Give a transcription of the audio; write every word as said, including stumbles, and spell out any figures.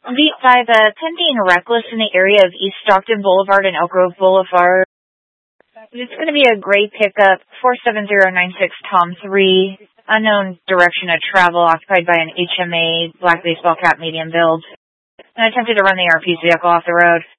V five, uh, ten being reckless in the area of East Stockton Boulevard and Elk Grove Boulevard. It's going to be a gray pickup, four seven zero nine six Tom three, unknown direction of travel, occupied by an H M A, black baseball cap, medium build, and attempted to run the R P's vehicle off the road.